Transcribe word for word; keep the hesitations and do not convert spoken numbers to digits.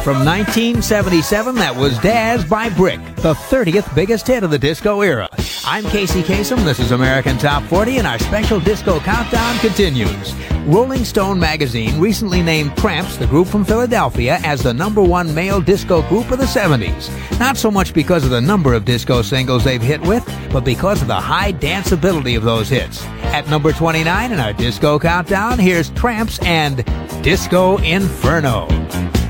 From nineteen seventy-seven, that was Daz by Brick, the thirtieth biggest hit of the disco era. I'm Casey Kasem, this is American Top forty, and our special disco countdown continues. Rolling Stone magazine recently named Tramps, the group from Philadelphia, as the number one male disco group of the seventies. Not so much because of the number of disco singles they've hit with, but because of the high danceability of those hits. At number twenty-nine in our disco countdown, here's Tramps and Disco Inferno.